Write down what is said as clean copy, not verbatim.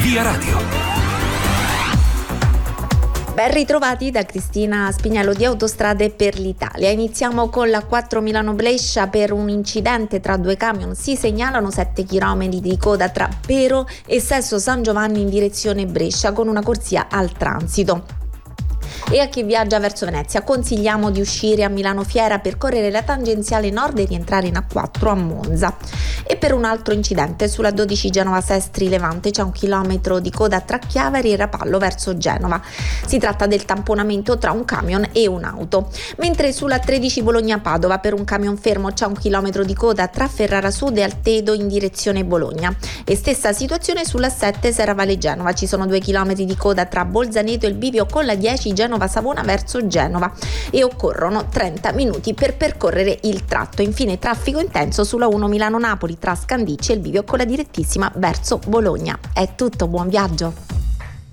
Via Radio. Ben ritrovati da Cristina Spignello di Autostrade per l'Italia. Iniziamo con la 4 Milano-Brescia. Per un incidente tra due camion si segnalano 7 km di coda tra Pero e Sesto San Giovanni in direzione Brescia con una corsia al transito. E a chi viaggia verso Venezia consigliamo di uscire a Milano Fiera, percorrere la tangenziale nord e rientrare in A4 a Monza. E per un altro incidente sulla 12 Genova-Sestri Levante c'è 1 chilometro di coda tra Chiavari e Rapallo verso Genova. Si tratta del tamponamento tra un camion e un'auto. Mentre sulla 13 Bologna-Padova per un camion fermo c'è 1 chilometro di coda tra Ferrara Sud e Altedo in direzione Bologna. E stessa situazione sulla 7 Serravalle Genova, ci sono 2 chilometri di coda tra Bolzaneto e il bivio con la 10 Genova-Savona verso Genova e occorrono 30 minuti per percorrere il tratto. Infine traffico intenso sulla 1 Milano-Napoli tra Scandicci e il bivio con la direttissima verso Bologna. È tutto, buon viaggio!